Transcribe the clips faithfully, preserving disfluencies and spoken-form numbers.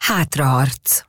Hátraharc.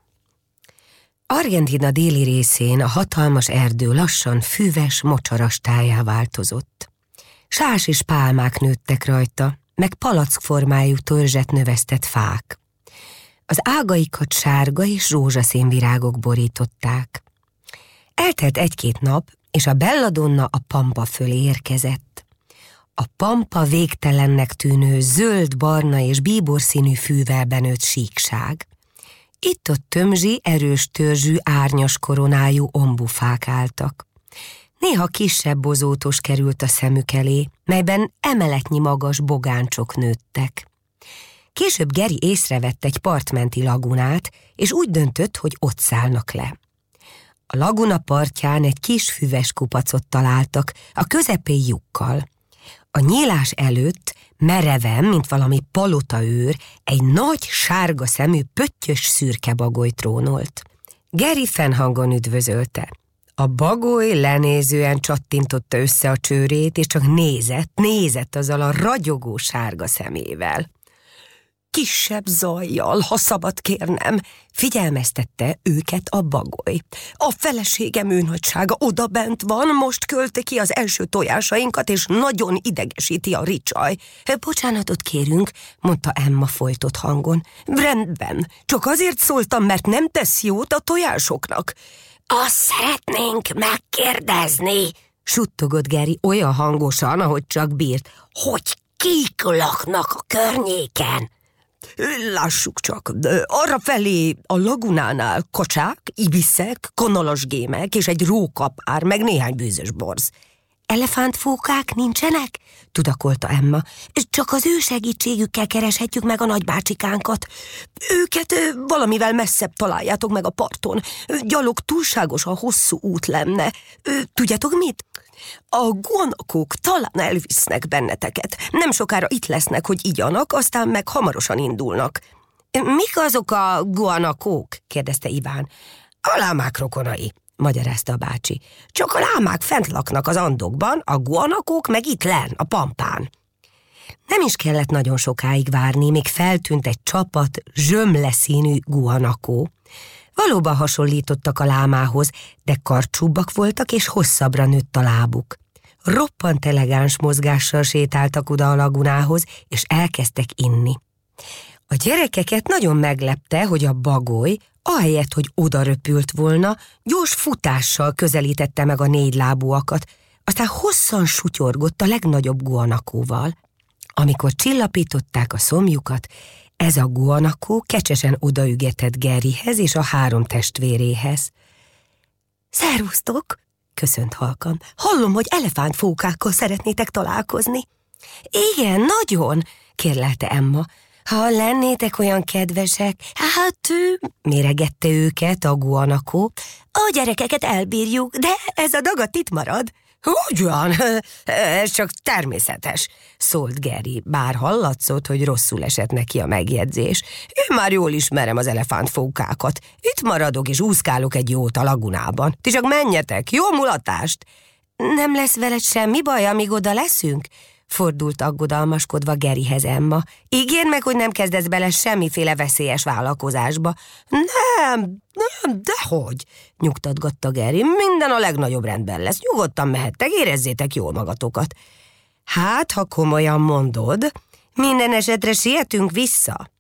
Argentína déli részén a hatalmas erdő lassan füves, mocsaras tájá változott. Sás és pálmák nőttek rajta, meg palack formájú törzset növesztett fák. Az ágaikat sárga és rózsaszín virágok borították. Eltelt egy-két nap, és a belladonna a pampa fölé érkezett. A pampa végtelennek tűnő zöld-barna és bíborszínű fűvel benőtt síkság. Itt-ott tömzsi, erős törzsű, árnyas koronájú ombufák álltak. Néha kisebb bozótos került a szemük elé, melyben emeletnyi magas bogáncsok nőttek. Később Geri észrevett egy partmenti lagunát, és úgy döntött, hogy ott szállnak le. A laguna partján egy kis füves kupacot találtak, a közepén lyukkal. A nyílás előtt, mereven, mint valami palotaőr, egy nagy, sárga szemű, pöttyös szürke bagoly trónolt. Geri fennhangon üdvözölte. A bagoly lenézően csattintotta össze a csőrét, és csak nézett, nézett azzal a ragyogó sárga szemével. Kisebb zajjal, ha szabad kérnem, figyelmeztette őket a bagoly. A feleségem őnagysága odabent van, most költe ki az első tojásainkat, és nagyon idegesíti a ricsaj. Bocsánatot kérünk, mondta Emma folytott hangon. Rendben, csak azért szóltam, mert nem tesz jót a tojásoknak. Azt szeretnénk megkérdezni, suttogott Geri olyan hangosan, ahogy csak bírt, hogy kik laknak a környéken. Lássuk csak, arrafelé a lagunánál kacsák, ibiszek, kanalasgémek és egy rókapár, meg néhány bűzös borz. Elefántfókák nincsenek? Tudakolta Emma. Csak az ő segítségükkel kereshetjük meg a nagybácsikánkat. Őket valamivel messzebb találjátok meg a parton. Gyalog túlságosan hosszú út lenne. Tudjátok mit? A guanakók talán elvisznek benneteket. Nem sokára itt lesznek, hogy igyanak, aztán meg hamarosan indulnak. Mik azok a guanakók? kérdezte Iván. A lámák rokonai, magyarázta a bácsi. Csak a lámák fent laknak az Andokban, a guanakók meg itt lenn, a pampán. Nem is kellett nagyon sokáig várni, még feltűnt egy csapat zsömleszínű guanakó. Valóban hasonlítottak a lámához, de karcsúbbak voltak, és hosszabbra nőtt a lábuk. Roppant elegáns mozgással sétáltak oda a lagunához, és elkezdtek inni. A gyerekeket nagyon meglepte, hogy a bagoly, ahelyett, hogy odaröpült volna, gyors futással közelítette meg a négylábúakat, aztán hosszan sutyorgott a legnagyobb guanakóval. Amikor csillapították a szomjukat, ez a guanakó kecsesen odaügetett Gerihez és a három testvéréhez. Szervusztok, köszönt halkan. Hallom, hogy elefántfókákkal szeretnétek találkozni. Igen, nagyon, kérlelte Emma. Ha lennétek olyan kedvesek, hát ő, méregette őket a guanakó. A gyerekeket elbírjuk, de ez a dagat itt marad. Ugyan, ez csak természetes, szólt Geri, bár hallatszott, hogy rosszul esett neki a megjegyzés. Én már jól ismerem az elefántfókákat. Itt maradok és úszkálok egy jót a lagunában. Ti csak menjetek, jó mulatást! Nem lesz veled semmi baj, amíg oda leszünk? Fordult aggodalmaskodva Gerihez Emma. Ígérd meg, hogy nem kezdesz bele semmiféle veszélyes vállalkozásba. Nem, nem, dehogy, nyugtatgatta Geri. Minden a legnagyobb rendben lesz. Nyugodtan mehettek, érezzétek jól magatokat. Hát, ha komolyan mondod, minden esetre sietünk vissza.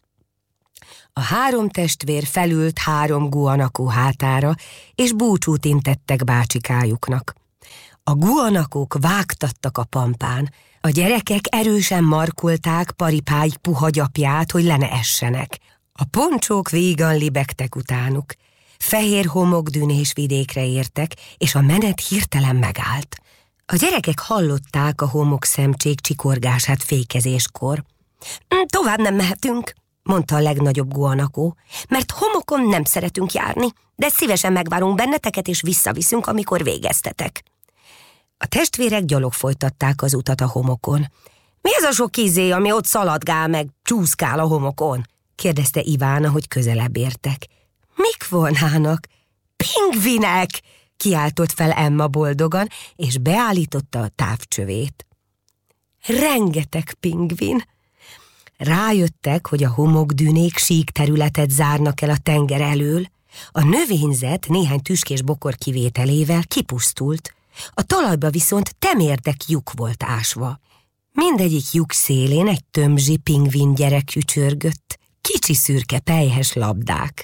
A három testvér felült három guanakó hátára, és búcsút intettek bácsikájuknak. A guanakók vágtattak a pampán, a gyerekek erősen markolták paripáik puha gyapját, hogy le ne essenek. A poncsók vígan libegtek utánuk. Fehér homokdűnés vidékre értek, és a menet hirtelen megállt. A gyerekek hallották a homokszemcsék csikorgását fékezéskor. Tovább nem mehetünk, mondta a legnagyobb guanakó, mert homokon nem szeretünk járni, de szívesen megvárunk benneteket, és visszaviszünk, amikor végeztetek. A testvérek gyalog folytatták az utat a homokon. Mi ez a sok izé, ami ott szaladgál meg, csúszkál a homokon? kérdezte Iván, ahogy közelebb értek. Mik volnának? Pingvinek! Kiáltott fel Emma boldogan, és beállította a távcsövét. Rengeteg pingvin. Rájöttek, hogy a homokdűnék sík területet zárnak el a tenger elől. A növényzet néhány tüskés bokor kivételével kipusztult, a talajba viszont temérdek lyuk volt ásva. Mindegyik lyuk szélén egy tömzsi pingvin gyerek ücsörgött, kicsi szürke pelyhes labdák.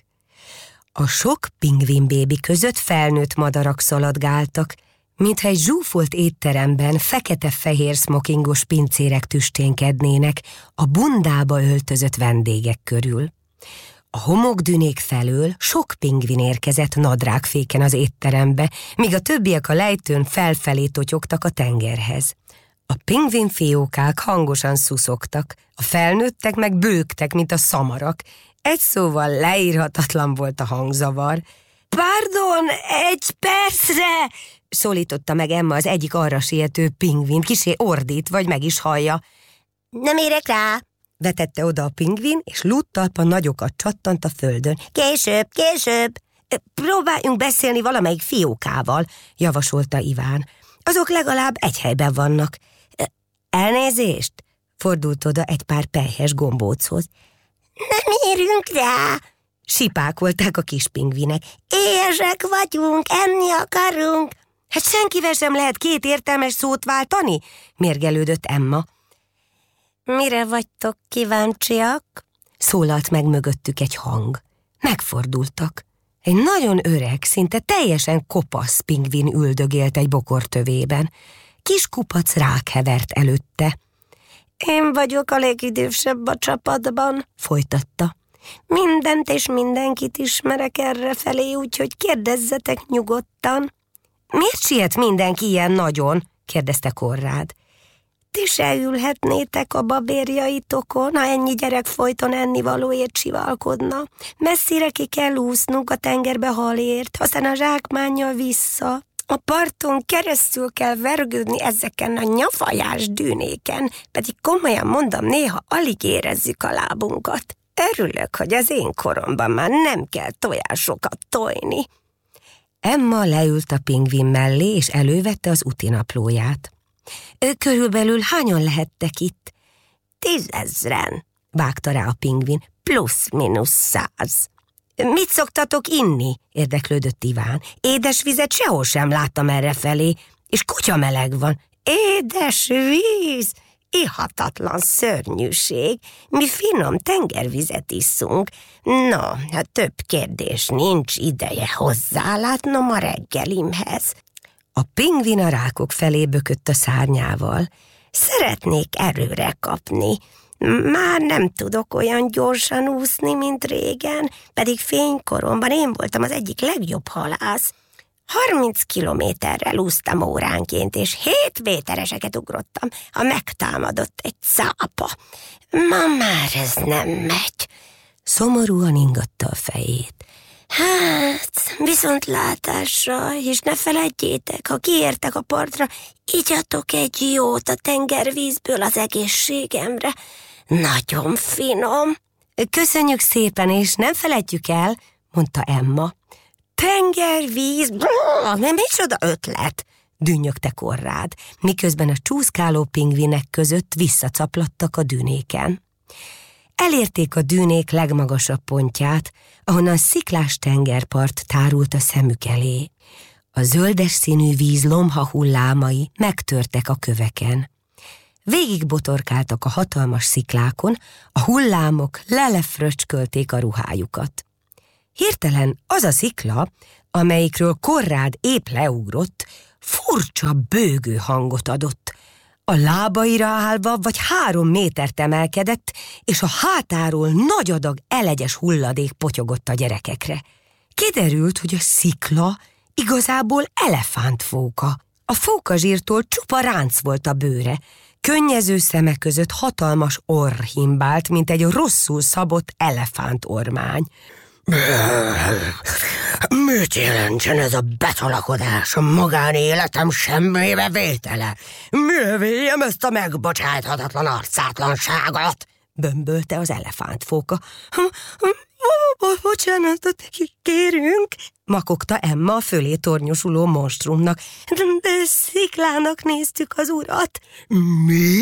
A sok pingvin bébi között felnőtt madarak szaladgáltak, mintha egy zsúfolt étteremben fekete-fehér smokingos pincérek tüsténkednének a bundába öltözött vendégek körül. A homokdűnék felől sok pingvin érkezett nadrágféken az étterembe, míg a többiek a lejtőn felfelé totyogtak a tengerhez. A pingvin fiókák hangosan szuszogtak, a felnőttek meg bőgtek, mint a szamarak. Egy szóval leírhatatlan volt a hangzavar. Pardon, egy percre! Szólította meg Emma az egyik arra siető pingvin, kisé ordít, vagy meg is hallja. Nem érek rá! Vetette oda a pingvin, és lúttalpa nagyokat csattant a földön. Később, később! Próbáljunk beszélni valamelyik fiókával, javasolta Iván. Azok legalább egy helyben vannak. Elnézést! Fordult oda egy pár pelyhes gombóchoz. Nem érünk rá! Sipákolták a kis pingvinek. Éhesek vagyunk, enni akarunk. Hát senkivel sem lehet két értelmes szót váltani? Mérgelődött Emma. Mire vagytok kíváncsiak? Szólalt meg mögöttük egy hang. Megfordultak. Egy nagyon öreg, szinte teljesen kopasz pingvin üldögélt egy bokor tövében. Kis kupac rák hevert előtte. Én vagyok a legidősebb a csapatban, folytatta. Mindent és mindenkit ismerek errefelé, úgyhogy kérdezzetek nyugodtan. Miért siet mindenki ilyen nagyon? Kérdezte Konrád. Ti se ülhetnétek a babérjaitokon, ha ennyi gyerek folyton ennivalóért sivalkodna. Messzire ki kell úsznunk a tengerbe halért, aztán a zsákmánnyal vissza. A parton keresztül kell vergődni ezeken a nyafajás dűnéken, pedig komolyan mondom, néha alig érezzük a lábunkat. Örülök, hogy az én koromban már nem kell tojásokat tojni. Emma leült a pingvin mellé, és elővette az utinaplóját. Körülbelül hányan lehettek itt? Tízezren, vágta rá a pingvin, plusz-minusz száz. Mit szoktatok inni? Érdeklődött Iván. Édes vizet sehol sem láttam errefelé, és kutya meleg van. Édes víz! Ihatatlan szörnyűség. Mi finom tengervizet iszunk. No, hát több kérdés nincs, ideje hozzálátnom a reggelimhez. A pingvin a rákok felé bökött a szárnyával. Szeretnék erőre kapni. Már nem tudok olyan gyorsan úszni, mint régen, pedig fénykoromban én voltam az egyik legjobb halász. Harminc kilométerrel úsztam óránként, és hét métereseket ugrottam, ha megtámadott egy cápa. Ma már ez nem megy. Szomorúan ingatta a fejét. Hát, viszontlátásra, és ne feledjétek, ha kiértek a partra, igyatok egy jót a tengervízből az egészségemre. Nagyon finom. Köszönjük szépen, és nem feledjük el, mondta Emma. Tengervíz, nem micsoda ötlet, dünnyögte Konrád, miközben a csúszkáló pingvinek között visszacaplattak a dűnéken. Elérték a dűnék legmagasabb pontját, ahonnan sziklás tengerpart tárult a szemük elé. A zöldes színű víz lomha hullámai megtörtek a köveken. Végig botorkáltak a hatalmas sziklákon, a hullámok lelefröcskölték a ruhájukat. Hirtelen az a szikla, amelyikről Konrád épp leugrott, furcsa bőgő hangot adott. A lábaira állva vagy három métert emelkedett, és a hátáról nagy adag elegyes hulladék potyogott a gyerekekre. Kiderült, hogy a szikla igazából elefántfóka. A fókazsírtól csupa ránc volt a bőre, könnyező szeme között hatalmas orr himbált, mint egy rosszul szabott elefántormány. Mit jelentsen ez a betolakodás, a magánéletem semmibe vétele? Mi véljem ezt a megbocsájthatatlan arcátlanságot? Bömbölte az elefántfóka. Bocsánatot kérünk, makogta Emma a fölé tornyosuló monstrumnak. De sziklának néztük az urat. Mi?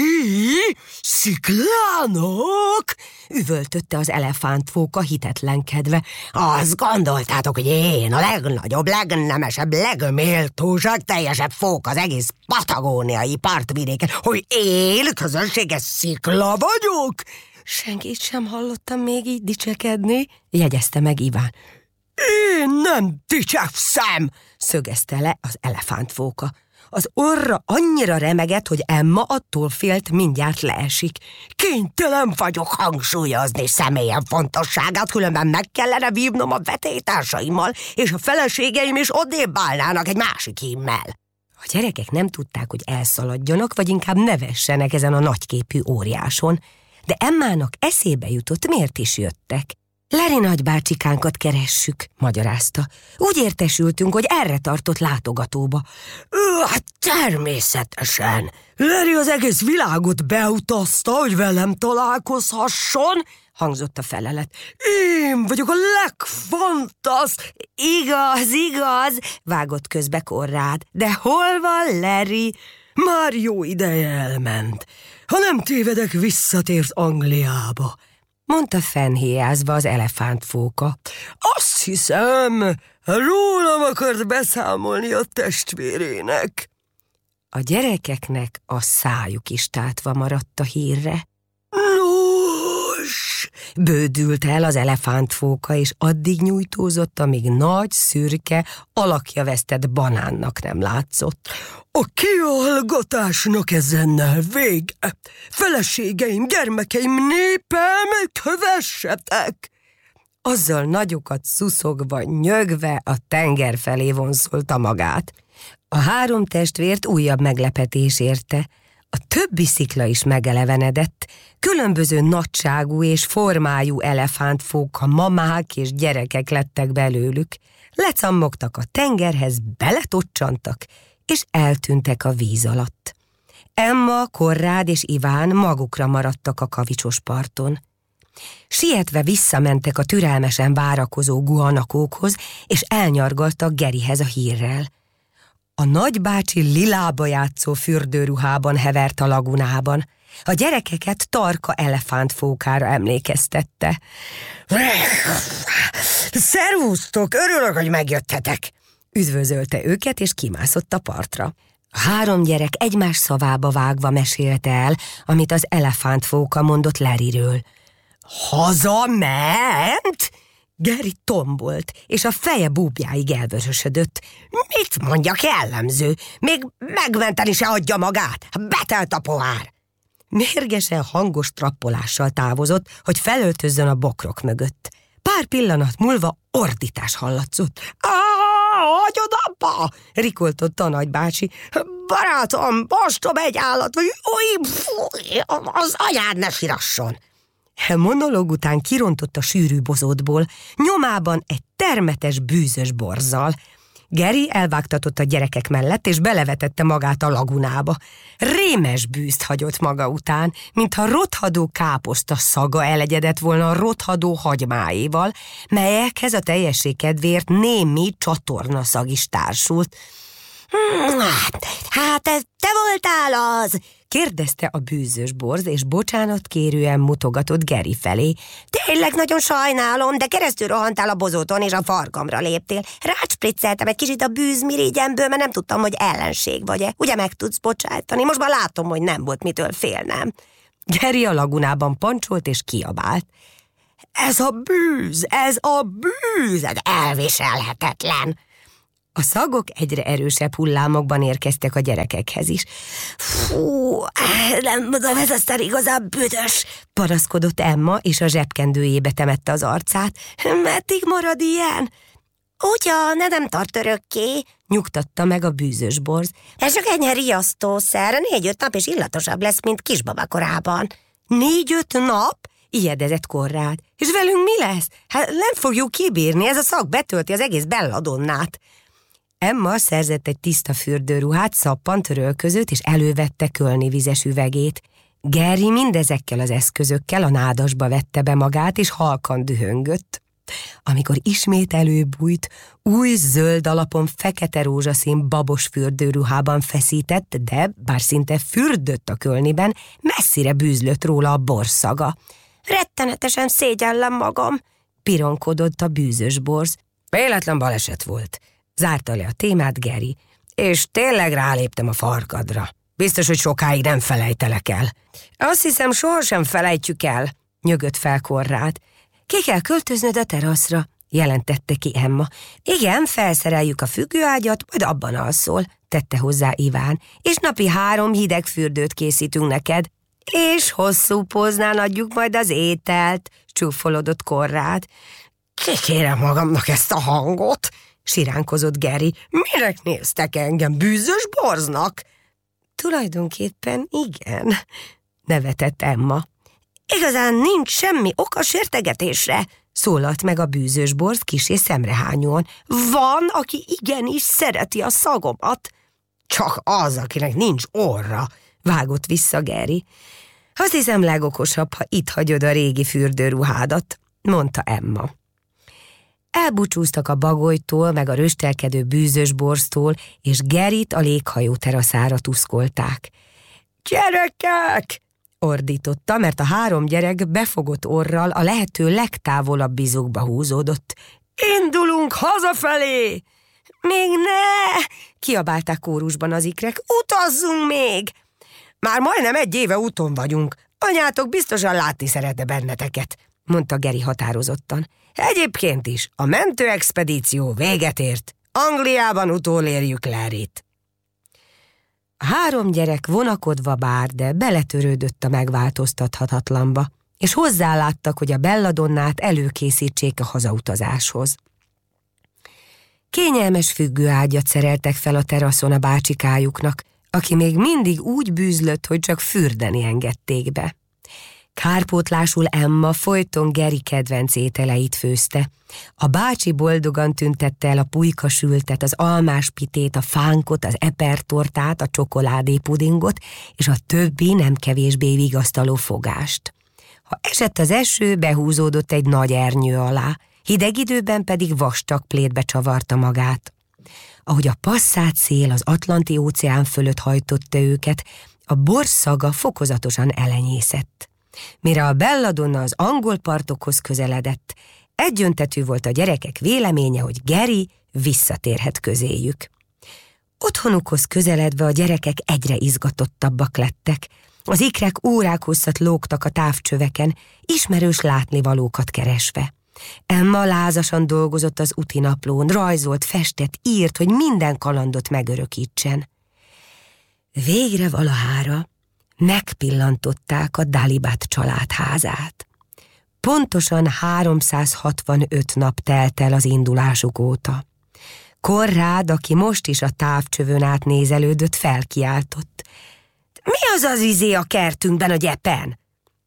Sziklának? Üvöltötte az elefántfóka hitetlenkedve. Azt gondoltátok, hogy én a legnagyobb, legnemesebb, legméltóság teljesebb fók az egész patagóniai partvidéken, hogy én közönséges szikla vagyok? Senkit sem hallottam még így dicsekedni, jegyezte meg Iván. Én nem dicsekszem, szögezte le az elefántfóka. Az orra annyira remegett, hogy Emma attól félt, mindjárt leesik. Kénytelen vagyok hangsúlyozni személyem fontosságát, különben meg kellene vívnom a vetélytársaimmal, és a feleségeim is odébb állnának egy másik hímmel. A gyerekek nem tudták, hogy elszaladjanak, vagy inkább nevessenek ezen a nagyképű óriáson, de Emmának eszébe jutott, miért is jöttek. Larry nagybácsikánkat keressük, magyarázta. Úgy értesültünk, hogy erre tartott látogatóba. Hát természetesen. Larry az egész világot beutazta, hogy velem találkozhasson, hangzott a felelet. Én vagyok a legfantasz... Igaz, igaz, vágott közbe Konrád. De hol van Larry? Már jó ideje elment. Ha nem tévedek, visszatért Angliába, mondta fennhéjázva az elefántfóka. Azt hiszem, rólam akart beszámolni a testvérének. A gyerekeknek a szájuk is tátva maradt a hírre. Nos, bődült el az elefántfóka, és addig nyújtózott, amíg nagy, szürke, alakja vesztett banánnak nem látszott. A kihallgatásnak ezennel vége. Feleségeim, gyermekeim, népem, kövessetek! Azzal nagyokat szuszogva, nyögve a tenger felé vonszolta magát. A három testvért újabb meglepetés érte. A többi szikla is megelevenedett, különböző nagyságú és formájú elefántfóka, mamák és gyerekek lettek belőlük. Lecammogtak a tengerhez, beletocsantak, és eltűntek a víz alatt. Emma, Konrád és Iván magukra maradtak a kavicsos parton. Sietve visszamentek a türelmesen várakozó guanakókhoz, és elnyargaltak Garyhez a hírrel. A nagybácsi lilába játszó fürdőruhában hevert a lagunában. A gyerekeket tarka elefántfókára emlékeztette. Szervusztok, örülök, hogy megjöttetek! Üdvözölte őket, és kimászott a partra. A három gyerek egymás szavába vágva mesélte el, amit az elefántfóka mondott Larryről. Hazament? Gary tombolt, és a feje búbjáig elvörösödött. Mit mondjak jellemző? Még megmenteni se adja magát. Betelt a pohár. Mérgesen hangos trappolással távozott, hogy felöltözzön a bokrok mögött. Pár pillanat múlva ordítás hallatszott. Hagyod abba! Rikoltotta a nagybácsi. Barátom, bastom egy állat, vagy oly, fúj, az anyád ne sirasson. A monológ után kirontott a sűrű bozótból, nyomában egy termetes, bűzös borzzal. Gary elvágtatott a gyerekek mellett, és belevetette magát a lagunába. Rémes bűzt hagyott maga után, mintha rothadó káposzta szaga elegyedett volna a rothadó hagymáéval, melyekhez a teljesség kedvéért némi csatornaszag is társult. Hát te voltál az? kérdezte a bűzös borz, és bocsánatkérően mutogatott Gary felé. Tényleg nagyon sajnálom, de keresztül rohantál a bozóton, és a farkamra léptél. Rácspricceltem egy kicsit a bűzmirigyemből, mert nem tudtam, hogy ellenség vagy-e. Ugye meg tudsz bocsájtani? Most már látom, hogy nem volt mitől félnem. Gary a lagunában pancsolt és kiabált. Ez a bűz, ez a bűz, ez elviselhetetlen. A szagok egyre erősebb hullámokban érkeztek a gyerekekhez is. Fú, nem tudom, ez aztán igazán büdös, panaszkodott Emma, és a zsebkendőjébe temette az arcát. Meddig marad ilyen? Ugyan, ne nem tart örökké, nyugtatta meg a bűzös borz. Ez csak enyhe riasztószer, négy-öt nap és illatosabb lesz, mint kisbaba korában. Négy-öt nap? Ijedezett Konrád. És velünk mi lesz? Hát nem fogjuk kibírni, ez a szag betölti az egész belladonnát. Emma szerzett egy tiszta fürdőruhát, szappant, rölközőt, és elővette kölni vizes üvegét. Gary mindezekkel az eszközökkel a nádasba vette be magát, és halkan dühöngött. amikor ismét előbújt, új zöld alapon fekete rózsaszín babos fürdőruhában feszített, de bár szinte fürdött a kölniben, messzire bűzlött róla a borszaga. Rettenetesen szégyellem magam, pironkodott a bűzös borz. Véletlen baleset volt, zárta le a témát Geri, és tényleg ráléptem a farkadra. Biztos, hogy sokáig nem felejtelek el. Azt hiszem, sohasem felejtjük el, nyögött fel Konrád. Ki kell költöznöd a teraszra, jelentette ki Emma. Igen, felszereljük a függőágyat, majd abban alszol, tette hozzá Iván, és napi három hideg fürdőt készítünk neked, és hosszú póznán adjuk majd az ételt, csúfolodott Konrád. Kikérem magamnak ezt a hangot, siránkozott Geri. Minek néztek engem, bűzös borznak? Tulajdonképpen igen, nevetett Emma. Igazán nincs semmi ok a sértegetésre, szólalt meg a bűzös borz kissé szemrehányóan. Van, aki igenis szereti a szagomat. Csak az, akinek nincs orra, vágott vissza Geri. Azt hiszem legokosabb, ha itt hagyod a régi fürdőruhádat, mondta Emma. Elbúcsúztak a bagolytól, meg a röstelkedő bűzös borztól, és Gerit a léghajó teraszára tuszkolták. Gyerekek! ordította, mert a három gyerek befogott orral a lehető legtávolabb bizokba húzódott. Indulunk hazafelé! Még ne! Kiabálták kórusban az ikrek. Utazzunk még! Már majdnem egy éve úton vagyunk. Anyátok biztosan látni szeretne benneteket, mondta Geri határozottan. Egyébként is, a mentőexpedíció véget ért. Angliában utolérjük Larryt. A három gyerek vonakodva bár, de beletörődött a megváltoztathatatlanba, és hozzáláttak, hogy a belladonnát előkészítsék a hazautazáshoz. Kényelmes függőágyat szereltek fel a teraszon a bácsikájuknak, aki még mindig úgy bűzlött, hogy csak fürdeni engedték be. Kárpótlásul Emma folyton Geri kedvenc ételeit főzte. A bácsi boldogan tüntette el a pulykasültet, az almáspitét, a fánkot, az epertortát, a csokoládépudingot, és a többi nem kevésbé vigasztaló fogást. Ha esett az eső, behúzódott egy nagy ernyő alá, hideg időben pedig vastag plétbe csavarta magát. Ahogy a passzát szél az Atlanti óceán fölött hajtotta őket, a borz szaga fokozatosan elenyészett. Mire a belladonna az angol partokhoz közeledett, egyöntetű volt a gyerekek véleménye, hogy Geri visszatérhet közéjük. Otthonukhoz közeledve a gyerekek egyre izgatottabbak lettek. Az ikrek órák hosszat lógtak a távcsöveken, ismerős látnivalókat keresve. Emma lázasan dolgozott az útinaplón, rajzolt, festett, írt, hogy minden kalandot megörökítsen. Végre valahára megpillantották a Dalibát családházát. Pontosan háromszázhatvanöt nap telt el az indulásuk óta. Konrád, aki most is a távcsövön átnézelődött, felkiáltott. Mi az az izé a kertünkben a gyepen?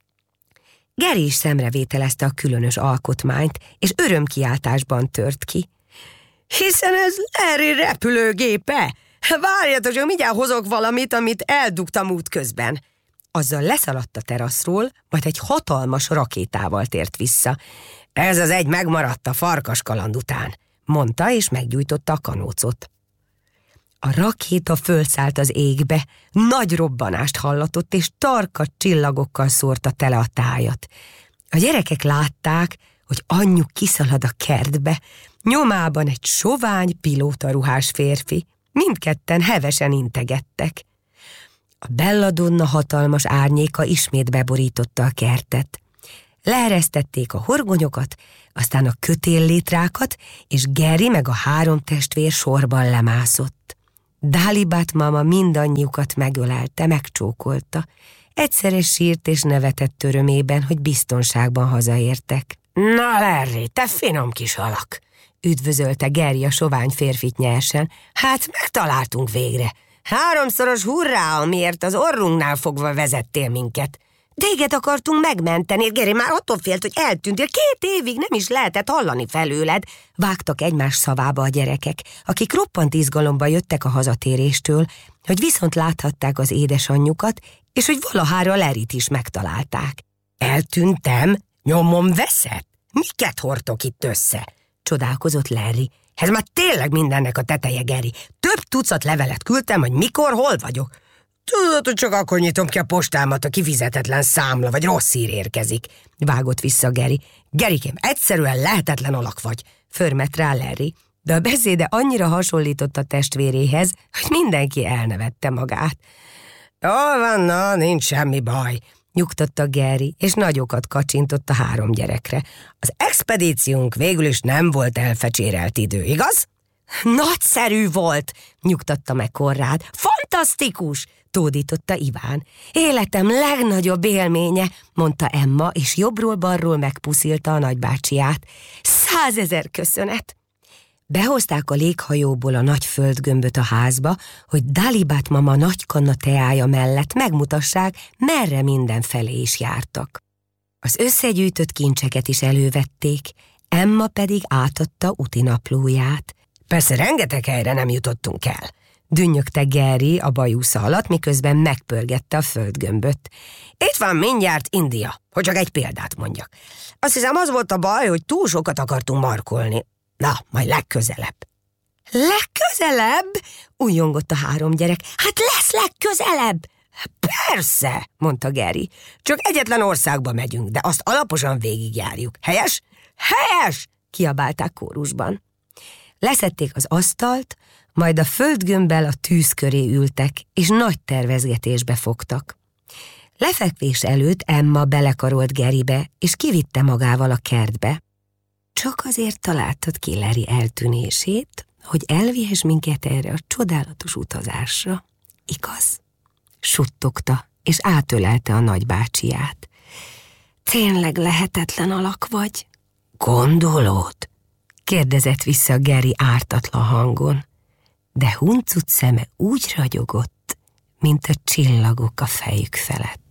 Geri is szemrevételezte a különös alkotmányt, és örömkiáltásban tört ki. Hiszen ez Larry repülőgépe! Várjatok, hogy mindjárt hozok valamit, amit eldugtam útközben. Azzal leszaladt a teraszról, majd egy hatalmas rakétával tért vissza. Ez az egy megmaradt a farkas kaland után, mondta, és meggyújtotta a kanócot. A rakéta fölszállt az égbe, nagy robbanást hallatott, és tarka csillagokkal szórta tele a tájat. A gyerekek látták, hogy anyjuk kiszalad a kertbe, nyomában egy sovány pilótaruhás férfi. Mindketten hevesen integettek. A belladonna hatalmas árnyéka ismét beborította a kertet. Leeresztették a horgonyokat, aztán a kötéllétrákat, és Geri meg a három testvér sorban lemászott. Dalibát mama mindannyiukat megölelte, megcsókolta. Egyszerre sírt és nevetett örömében, hogy biztonságban hazaértek. Na, Larry, te finom kis alak! Üdvözölte Geri a sovány férfit nyersen. Hát megtaláltunk végre. Háromszoros hurrá, amiért az orrunknál fogva vezettél minket. Téged akartunk megmenteni, Geri, már attól félt, hogy eltűntél. Két évig nem is lehetett hallani felőled. Vágtak egymás szavába a gyerekek, akik roppant izgalomba jöttek a hazatéréstől, hogy viszont láthatták az édesanyjukat, és hogy valahára Larryt is megtalálták. Eltűntem? Nyomom veszett? Miket hordtok itt össze? Csodálkozott Larry. Ez már tényleg mindennek a teteje, Geri. Több tucat levelet küldtem, hogy mikor, hol vagyok. Tudod, hogy csak akkor nyitom ki a postámat, a kifizetetlen számla, vagy rossz hír érkezik. Vágott vissza Geri. Gerikém, egyszerűen lehetetlen alak vagy, förmet rá Larry. De a beszéde annyira hasonlított a testvéréhez, hogy mindenki elnevette magát. Jól van, na, nincs semmi baj, nyugtatta Geri, és nagyokat kacsintott a három gyerekre. Az expedíciónk végül is nem volt elfecsérelt idő, igaz? Nagyszerű volt, nyugtatta meg Konrád. Fantasztikus, tódította Iván. Életem legnagyobb élménye, mondta Emma, és jobbról-balról megpuszilta a nagybácsiát. Százezer köszönet! Behozták a léghajóból a nagy földgömböt a házba, hogy Dalibat mama nagy kanna teája mellett megmutassák, merre mindenfelé is jártak. Az összegyűjtött kincseket is elővették, Emma pedig átadta útinaplóját. Persze rengeteg helyre nem jutottunk el, dünnyögte Geri a bajusza alatt, miközben megpörgette a földgömböt. Itt van mindjárt India, hogy csak egy példát mondjak. Azt hiszem, az volt a baj, hogy túl sokat akartunk markolni. Na, majd legközelebb. Legközelebb? Újjongott a három gyerek. Hát lesz legközelebb! Persze, mondta Geri. Csak egyetlen országba megyünk, de azt alaposan végigjárjuk. Helyes? Helyes! Kiabálták kórusban. Leszették az asztalt, majd a földgömbbel a tűz köré ültek, és nagy tervezgetésbe fogtak. Lefekvés előtt Emma belekarolt Geribe, és kivitte magával a kertbe. Csak azért találtad ki Larry eltűnését, hogy elvihess minket erre a csodálatos utazásra. Igaz? Suttogta, és átölelte a nagybácsiát. Tényleg lehetetlen alak vagy? Gondolod? Kérdezett vissza Geri ártatlan hangon, de huncut szeme úgy ragyogott, mint a csillagok a fejük felett.